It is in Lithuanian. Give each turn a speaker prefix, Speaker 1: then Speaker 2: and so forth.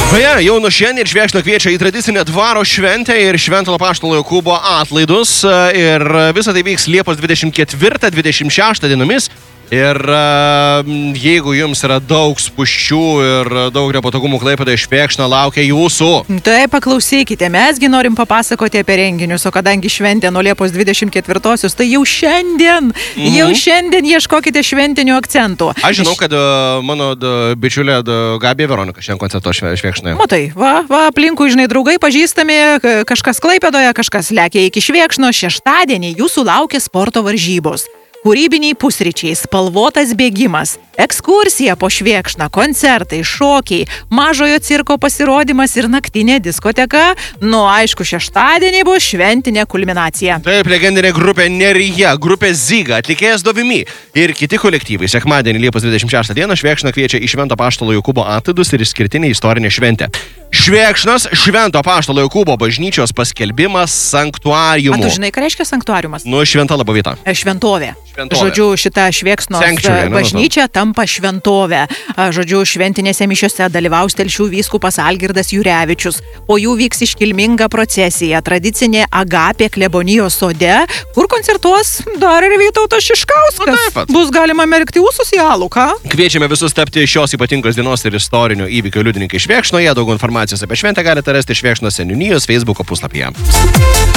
Speaker 1: Beje, jau nuo šiandien Švėkšna kviečia į tradicinę dvaro šventę ir Švento Apaštalo Jokūbo atlaidus. Ir visą tai vyks Liepos 24-26 dienomis. Ir jeigu jums yra daug spūsčių ir daug nepatogumų Klaipėdoje, Švėkšna laukia jūsų.
Speaker 2: Tai paklausykite, mesgi norim papasakoti apie renginius, o kadangi šventė nuo Liepos 24-osios, tai jau šiandien ieškokite šventinių akcentų.
Speaker 1: Aš žinau, kad mano bičiulė Gabija Veronika šiandien koncerto Švėkšnoje.
Speaker 2: Matai, va, aplinkui, žinai, draugai pažįstami, kažkas Klaipėdoje, kažkas lekia iki Švėkšno, šeštadienį jūsų laukia sporto varžybos. Kūrybiniai pusryčiai, spalvotas bėgimas, ekskursija po Švėkšną, koncertai, šokiai, mažojo cirko pasirodymas ir naktinė diskoteka. Nu, aišku, šeštadienį bus šventinė kulminacija.
Speaker 1: Taip, legendinė grupė Nerija, grupė Zyga, atlikėjas Dovimi ir kiti kolektyvai. Sekmadienį Liepos 26 dieną Švėkšna kviečia į Švento Apaštalo Jokūbo atlaidus ir išskirtinė istorinė šventė. Švėkšnos Švento Apaštalo Jokūbo bažnyčios paskelbimas sanktuariumu.
Speaker 2: A, tu žinai, ką reiškia sanktuariumas?
Speaker 1: Nu, šventa labo vieta.
Speaker 2: Šventovė. Žodžiu, šita Švėkšnos bažnyčia tampa šventovė. Žodžiu, šventinėse mišiose dalyvaus Telšių vyskupas Algirdas Jurevičius. Po jų vyks iškilminga procesija, tradicinė Agapė klebonijos sode, kur koncertuos dar ir Vytautas Šiškauskas. Bus galima merkti ūsus į alų, ką?
Speaker 1: Kviečiame visus tapti šios ypatingos dienos ir istorinių įvykių liudininkai Švėkšnoje. Daug informacijos apie šventę galite rasti Švėkšnos seniūnijos Facebooko puslapyje.